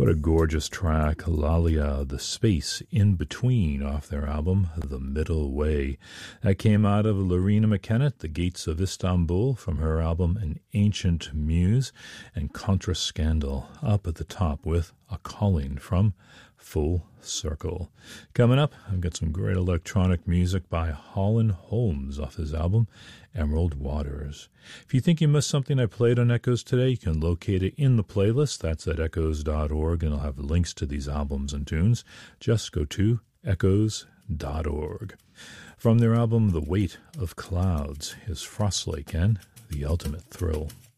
What a gorgeous track, Lalia, The Space in Between, off their album, The Middle Way. That came out of Lorena McKennitt, The Gates of Istanbul, from her album An Ancient Muse, and Contra Scandal up at the top with A Calling from Full Circle. Coming up, I've got some great electronic music by Holland Holmes off his album Emerald Waters. If you think you missed something I played on Echoes today, you can locate it in the playlist. That's at echoes.org, and I'll have links to these albums and tunes. Just go to echoes.org. From their album The Weight of Clouds is Frostlake and The Ultimate Thrill.